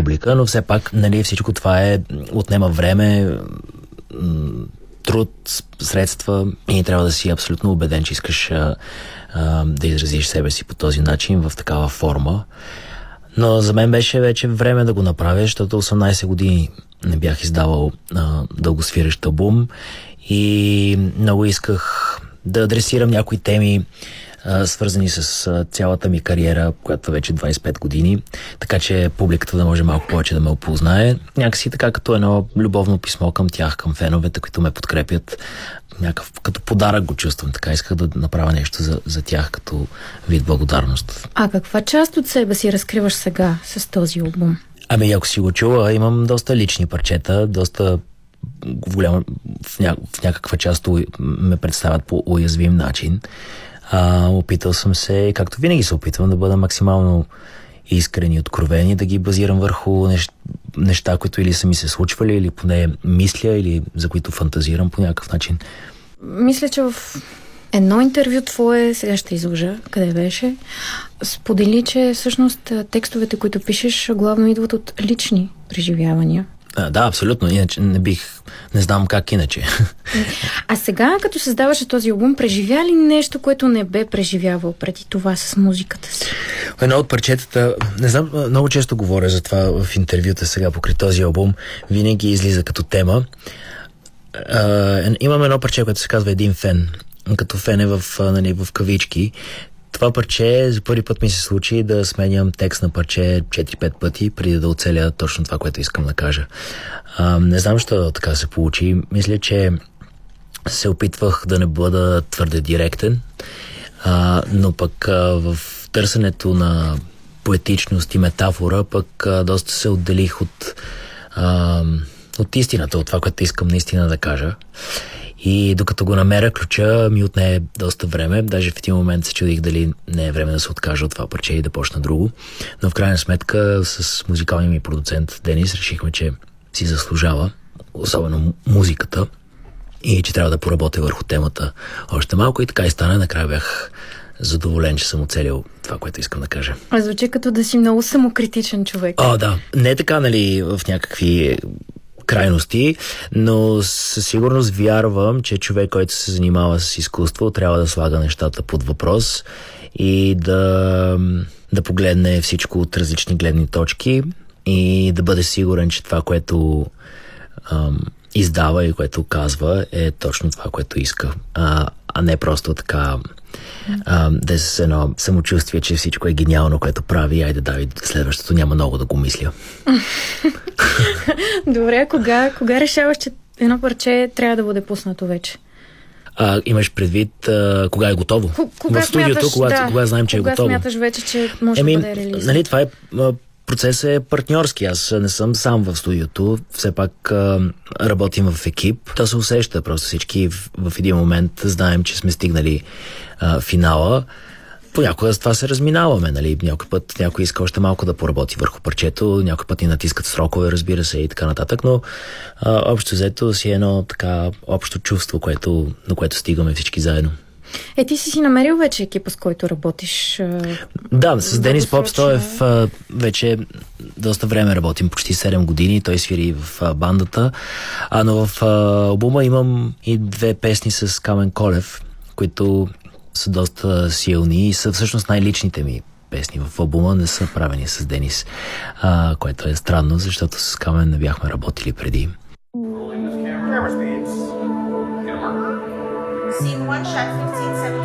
публика, но все пак, нали, всичко това отнема време, труд, средства и трябва да си абсолютно убеден, че искаш да изразиш себе си по този начин, в такава форма. Но за мен беше вече време да го направя, защото 18 години не бях издавал дългосвирещ албум и много исках да адресирам някои теми, свързани с цялата ми кариера, която вече 25 години, така че публиката да може малко повече да ме опознае. Някакси така като едно любовно писмо към тях, към феновете, които ме подкрепят. Някакъв като подарък го чувствам. Така исках да направя нещо за тях като вид благодарност. А каква част от себе си разкриваш сега с този албум? Ами, ако си го чула, имам доста лични парчета, доста в някаква част ме представят по уязвим начин. Опитал съм се, както винаги се опитвам, да бъда максимално искрен и откровен, да ги базирам върху неща, които или са ми се случвали, или поне мисля, или за които фантазирам по някакъв начин. Мисля, че в едно интервю твое, сега ще излъжа, къде беше, сподели, че всъщност текстовете, които пишеш, главно идват от лични преживявания. Да, абсолютно. Иначе не знам как иначе. А сега, като създаваше този албум, преживя ли нещо, което не бе преживявал преди това с музиката си? Едно от парчетата, не знам, много често говоря за това в интервюта сега покрай този албум, винаги излиза като тема. Имам едно парче, което се казва Един фен. Като фен е в кавички. Това парче за първи път ми се случи да сменям текст на парче 4-5 пъти, преди да оцеля точно това, което искам да кажа. Не знам, защо така се получи. Мисля, че се опитвах да не бъда твърде директен, но пък в търсенето на поетичност и метафора пък доста се отделих от истината, от това, което искам наистина да кажа. И докато го намеря, ключа ми отне доста време. Даже в един момент се чудих дали не е време да се откажа от това парче и да почна друго. Но в крайна сметка с музикалния ми продуцент Денис решихме, че си заслужава, особено музиката, и че трябва да поработя върху темата още малко. И така и стана. Накрая бях задоволен, че съм оцелил това, което искам да кажа. Звучи като да си много самокритичен човек. Да. Не така, нали, в някакви крайности, но със сигурност вярвам, че човек, който се занимава с изкуство, трябва да слага нещата под въпрос и да погледне всичко от различни гледни точки и да бъде сигурен, че това, което издава и което казва, е точно това, което иска. А не просто така да е с едно самочувствие, че всичко е гениално, което прави, айде да, и следващото няма много да го мисля. Добре, кога решаваш, че едно парче трябва да бъде пуснато вече? Имаш предвид кога е готово? Кога в студиото, кога знаем, че е готово? Кога смяташ вече, че може да бъде реализирано? Нали, това е процесът е партньорски. Аз не съм сам в студиото. Все пак работим в екип. То се усеща. Просто всички в един момент знаем, че сме стигнали финала. Понякога с това се разминаваме. Нали? Някой път някой иска още малко да поработи върху парчето, някой път ни натискат срокове, разбира се, и така нататък. Но общо взето си едно така общо чувство, на което стигаме всички заедно. Ти си намерил вече екипа, с който работиш? Да, с Денис Попстоев вече доста време работим, почти 7 години. Той свири в бандата. Но в албума имам и 2 песни с Камен Колев, които са доста силни и са всъщност най-личните ми песни в албума. Не са правени с Денис, което е странно, защото с Камен не бяхме работили преди. Scene 1, shot 15, 17.